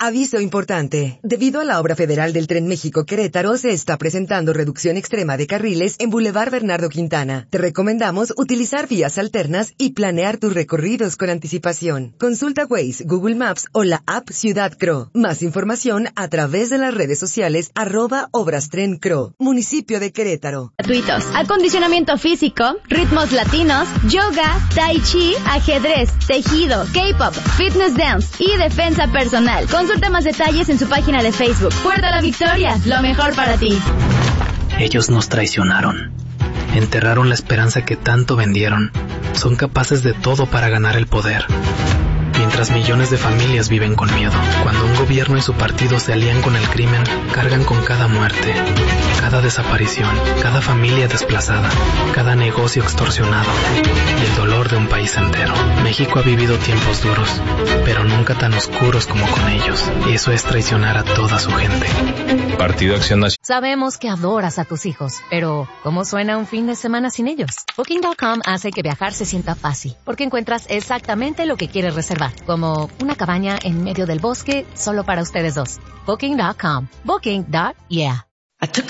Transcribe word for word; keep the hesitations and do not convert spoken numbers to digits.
Aviso importante. Debido a la obra federal del Tren México-Querétaro, se está presentando reducción extrema de carriles en Boulevard Bernardo Quintana. Te recomendamos utilizar vías alternas y planear tus recorridos con anticipación. Consulta Waze, Google Maps o la app Ciudad Cro. Más información a través de las redes sociales arroba Obras Tren Cro. Municipio de Querétaro. Gratuitos. Acondicionamiento físico, ritmos latinos, yoga, tai chi, ajedrez, tejido, K-pop, fitness dance y defensa personal. Consulta más detalles en su página de Facebook. Puerta La Victoria, lo mejor para ti. Ellos nos traicionaron. Enterraron la esperanza que tanto vendieron. Son capaces de todo para ganar el poder. Mientras millones de familias viven con miedo. Cuando un gobierno y su partido se alían con el crimen, cargan con cada muerte, cada desaparición, cada familia desplazada, cada negocio extorsionado y el dolor de un país entero. México ha vivido tiempos duros, pero nunca tan oscuros como con ellos. Y eso es traicionar a toda su gente. Partido Acción Nacional. Sabemos que adoras a tus hijos, pero ¿cómo suena un fin de semana sin ellos? Booking punto com hace que viajar se sienta fácil, porque encuentras exactamente lo que quieres reservar, como una cabaña en medio del bosque solo para ustedes dos. Booking punto com. Booking. Yeah. I took